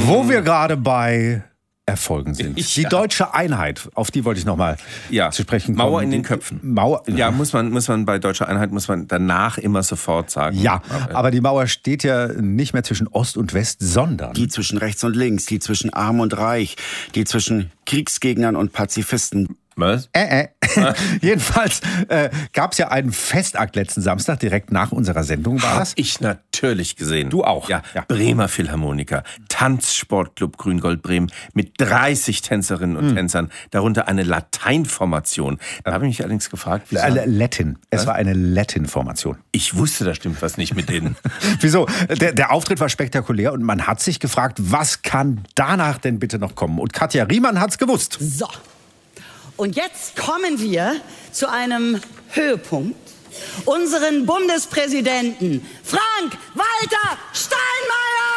Wo wir gerade bei Erfolgen sind. Die deutsche Einheit, auf die wollte ich nochmal zu sprechen kommen. Mauer in den Köpfen. Muss man bei deutscher Einheit, muss man danach immer sofort sagen. Ja, aber die Mauer steht ja nicht mehr zwischen Ost und West, sondern... Die zwischen rechts und links, die zwischen arm und reich, die zwischen Kriegsgegnern und Pazifisten. Was? Jedenfalls gab es ja einen Festakt letzten Samstag, direkt nach unserer Sendung war das. Hab ich natürlich gesehen. Du auch? Ja. Bremer Philharmoniker, Tanzsportclub Grüngold Bremen mit 30 Tänzerinnen und Tänzern, darunter eine Lateinformation. Da habe ich mich allerdings gefragt, wieso? Latin. Es war eine Latin-Formation. Ich wusste, da stimmt was nicht mit denen. Wieso? Der Auftritt war spektakulär und man hat sich gefragt, was kann danach denn bitte noch kommen? Und Katja Riemann hat's gewusst. So. Und jetzt kommen wir zu einem Höhepunkt. Unseren Bundespräsidenten Frank-Walter Steinmeier!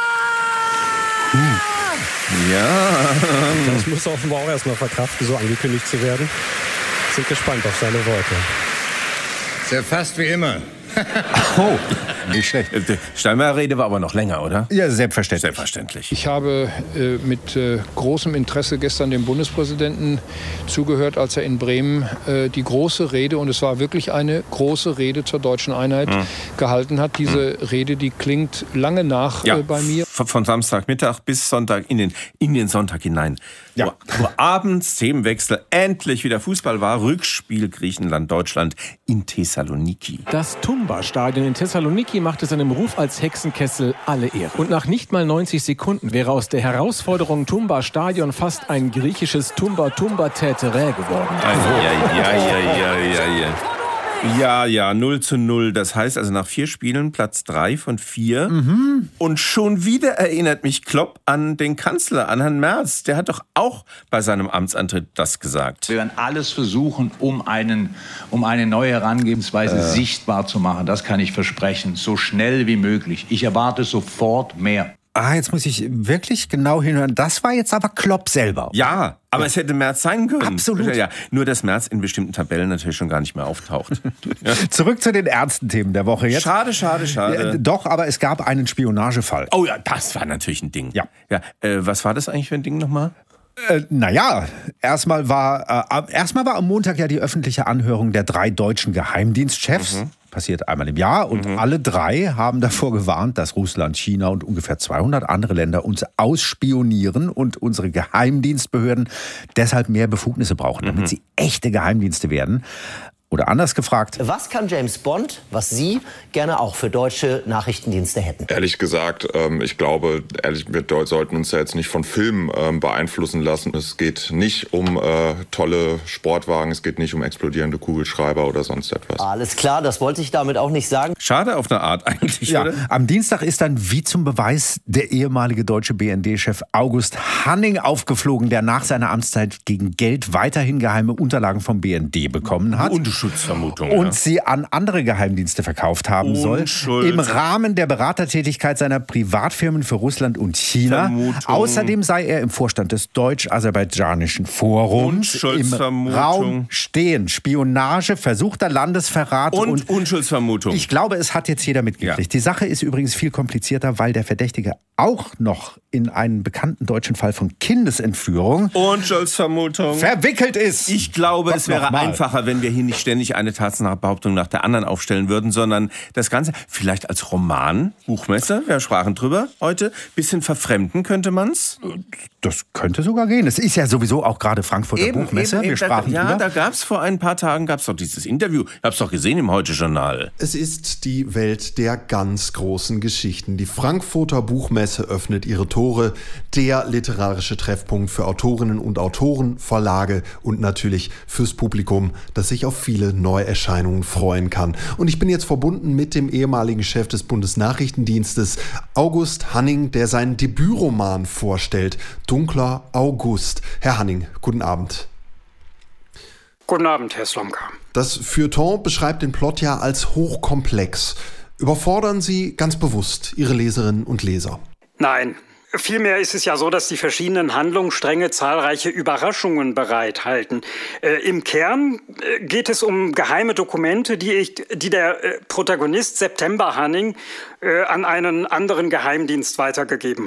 Ja. Das muss er offenbar auch erstmal verkraften, so angekündigt zu werden. Sind gespannt auf seine Worte. Sehr fast wie immer. Oh, nicht schlecht. Steinmeier-Rede war aber noch länger, oder? Ja, selbstverständlich. Selbstverständlich. Ich habe mit großem Interesse gestern dem Bundespräsidenten zugehört, als er in Bremen die große Rede, und es war wirklich eine große Rede zur deutschen Einheit, gehalten hat. Diese Rede, die klingt lange nach bei mir. Von Samstagmittag bis Sonntag in den Sonntag hinein. Ja. Wo abends Themenwechsel, endlich wieder Fußball war, Rückspiel Griechenland-Deutschland in Thessaloniki. Das Tumba-Stadion in Thessaloniki machte seinem Ruf als Hexenkessel alle Ehre. Und nach nicht mal 90 Sekunden wäre aus der Herausforderung Tumba-Stadion fast ein griechisches Tumba-Tumba-Täterä geworden. Ja, 0:0. Das heißt also nach 4 Spielen Platz 3 von 4. Und schon wieder erinnert mich Klopp an den Kanzler, an Herrn Merz. Der hat doch auch bei seinem Amtsantritt das gesagt. Wir werden alles versuchen, um eine neue Herangehensweise sichtbar zu machen. Das kann ich versprechen. So schnell wie möglich. Ich erwarte sofort mehr. Jetzt muss ich wirklich genau hinhören. Das war jetzt aber Klopp selber. Ja, aber es hätte Merz sein können. Absolut. Ja, nur, dass Merz in bestimmten Tabellen natürlich schon gar nicht mehr auftaucht. Zurück zu den ernsten Themen der Woche jetzt. Schade. Doch, aber es gab einen Spionagefall. Oh ja, das war natürlich ein Ding. Ja. Was war das eigentlich für ein Ding nochmal? Erstmal war am Montag ja die öffentliche Anhörung der 3 deutschen Geheimdienstchefs. Passiert einmal im Jahr und alle 3 haben davor gewarnt, dass Russland, China und ungefähr 200 andere Länder uns ausspionieren und unsere Geheimdienstbehörden deshalb mehr Befugnisse brauchen, damit sie echte Geheimdienste werden. Oder anders gefragt: Was kann James Bond, was Sie gerne auch für deutsche Nachrichtendienste hätten? Ehrlich gesagt, ich glaube, wir sollten uns ja jetzt nicht von Filmen beeinflussen lassen. Es geht nicht um tolle Sportwagen, es geht nicht um explodierende Kugelschreiber oder sonst etwas. Alles klar, das wollte ich damit auch nicht sagen. Schade auf eine Art eigentlich, Ja, oder? am Dienstag ist dann wie zum Beweis der ehemalige deutsche BND-Chef August Hanning aufgeflogen, der nach seiner Amtszeit gegen Geld weiterhin geheime Unterlagen vom BND bekommen hat. Schutzvermutung. Und sie an andere Geheimdienste verkauft haben soll. Im Rahmen der Beratertätigkeit seiner Privatfirmen für Russland und China. Außerdem sei er im Vorstand des deutsch-aserbaidschanischen Forums. Im Raum stehen Spionage, versuchter Landesverrat und Unschuldsvermutung. Ich glaube, es hat jetzt jeder mitgekriegt. Ja. Die Sache ist übrigens viel komplizierter, weil der Verdächtige auch noch in einen bekannten deutschen Fall von Kindesentführung Unschuldsvermutung verwickelt ist. Ich glaube, es wäre einfacher, wenn wir hier nicht ständig eine Tatsachenbehauptung nach der anderen aufstellen würden, sondern das Ganze vielleicht als Roman, Buchmesse, wir sprachen drüber heute, bisschen verfremden könnte man's. Das könnte sogar gehen. Es ist ja sowieso auch gerade Frankfurter Buchmesse. Wir sprachen drüber. Da gab's vor ein paar Tagen doch dieses Interview. Ich hab's doch gesehen im Heute-Journal. Es ist die Welt der ganz großen Geschichten. Die Frankfurter Buchmesse öffnet ihre Tore. Der literarische Treffpunkt für Autorinnen und Autoren, Verlage und natürlich fürs Publikum, das sich auf viele Neuerscheinungen freuen kann. Und ich bin jetzt verbunden mit dem ehemaligen Chef des Bundesnachrichtendienstes, August Hanning, der seinen Debütroman vorstellt, Dunkler August. Herr Hanning, guten Abend. Guten Abend, Herr Slomka. Das Feuilleton beschreibt den Plot ja als hochkomplex. Überfordern Sie ganz bewusst Ihre Leserinnen und Leser? Nein. Vielmehr ist es ja so, dass die verschiedenen Handlungsstränge zahlreiche Überraschungen bereithalten. Im Kern geht es um geheime Dokumente, die der Protagonist September Hanning an einen anderen Geheimdienst weitergegeben